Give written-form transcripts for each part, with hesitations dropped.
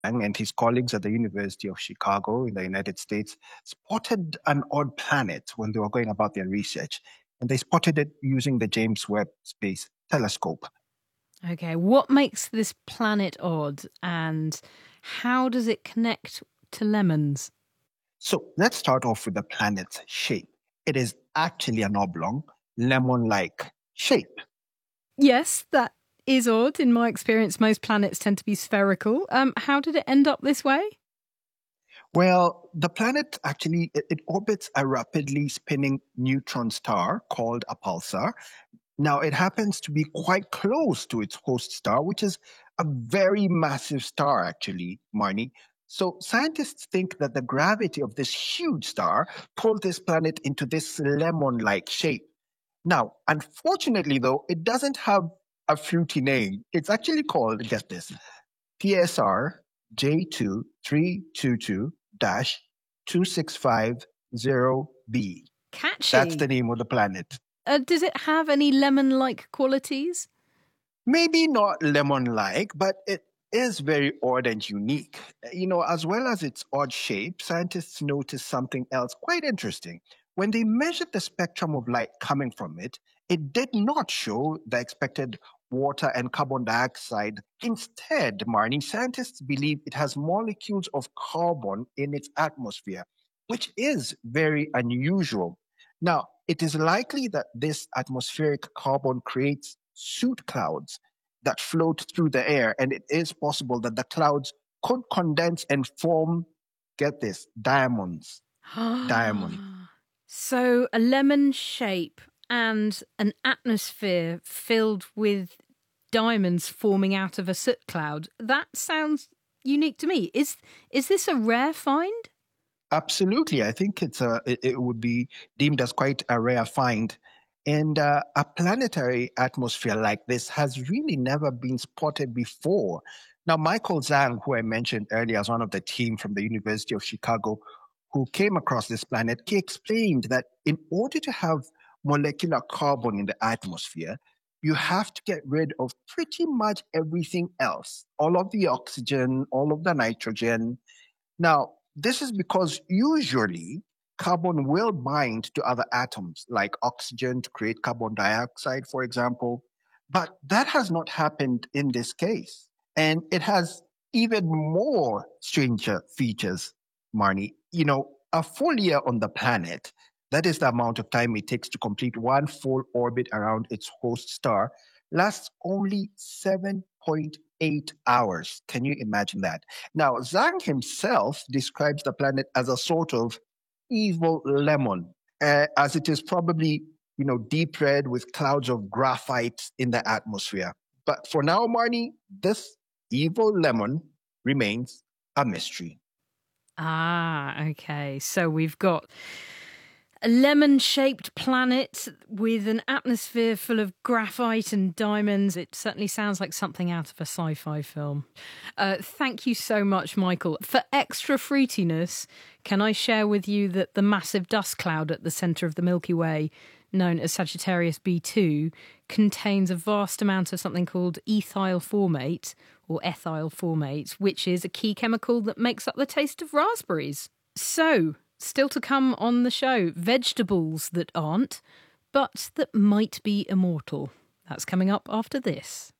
and his colleagues at the University of Chicago in the United States spotted an odd planet when they were going about their research. And they spotted it using the James Webb Space Telescope. Okay, what makes this planet odd and how does it connect to lemons? So let's start off with the planet's shape. It is actually an oblong, lemon like shape. Yes, that is odd. In my experience, most planets tend to be spherical. How did it end up this way? Well, the planet actually it orbits a rapidly spinning neutron star called a pulsar. Now, it happens to be quite close to its host star, which is a very massive star, actually, Marnie. So, scientists think that the gravity of this huge star pulled this planet into this lemon like shape. Now, unfortunately, though, it doesn't have a fruity name. It's actually called, get this, PSR J2322 2650b. That's Catchy. the name of the planet. Does it have any lemon-like qualities? Maybe not lemon like, but it is very odd and unique. As well as its odd shape, scientists noticed something else quite interesting. When they measured the spectrum of light coming from it, it did not show the expected water and carbon dioxide. Instead, Marnie, scientists believe it has molecules of carbon in its atmosphere, which is very unusual. Now, it is likely that this atmospheric carbon creates soot clouds that float through the air, and it is possible that the clouds could condense and form, get this, diamonds. Diamond. So a lemon shape and an atmosphere filled with diamonds forming out of a soot cloud. That sounds unique to me. Is this a rare find? Absolutely. I think it would be deemed as quite a rare find. And a planetary atmosphere like this has really never been spotted before. Now, Michael Zhang, who I mentioned earlier as one of the team from the University of Chicago, who came across this planet, he explained that in order to have molecular carbon in the atmosphere, you have to get rid of pretty much everything else, all of the oxygen, all of the nitrogen. Now, this is because usually carbon will bind to other atoms, like oxygen, to create carbon dioxide, for example. But that has not happened in this case. And it has even more stranger features, Marnie. A full year on the planet, that is the amount of time it takes to complete one full orbit around its host star, lasts only 7.8 hours. Can you imagine that? Now, Zhang himself describes the planet as a sort of evil lemon, as it is probably, deep red with clouds of graphite in the atmosphere. But for now, Marnie, this evil lemon remains a mystery. Ah, okay. So we've got a lemon-shaped planet with an atmosphere full of graphite and diamonds. It certainly sounds like something out of a sci-fi film. Thank you so much, Michael. For extra fruitiness, can I share with you that the massive dust cloud at the centre of the Milky Way, known as Sagittarius B2, contains a vast amount of something called ethyl formate, or ethyl formate, which is a key chemical that makes up the taste of raspberries. So, still to come on the show, vegetables that aren't, but that might be immortal. That's coming up after this.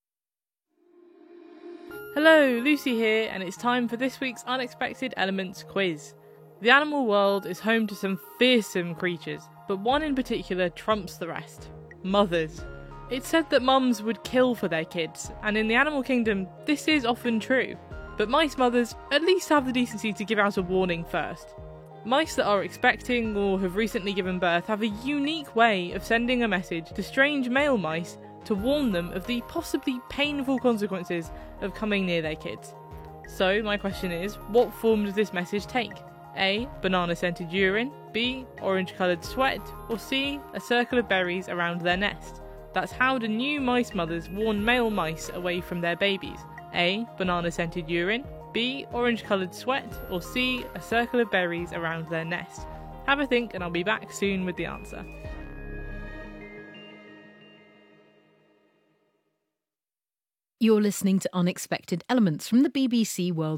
Hello, Lucy here, and it's time for this week's Unexpected Elements quiz. The animal world is home to some fearsome creatures, but one in particular trumps the rest: mothers. It's said that mums would kill for their kids, and in the animal kingdom, this is often true. But mice mothers at least have the decency to give out a warning first. Mice that are expecting or have recently given birth have a unique way of sending a message to strange male mice to warn them of the possibly painful consequences of coming near their kids. So my question is, what form does this message take? A. Banana-scented urine, B. Orange-coloured sweat, or C. A circle of berries around their nest? That's how do new mice mothers warn male mice away from their babies? A. Banana-scented urine, B. Orange-coloured sweat, or C. A circle of berries around their nest? Have a think and I'll be back soon with the answer. You're listening to Unexpected Elements from the BBC World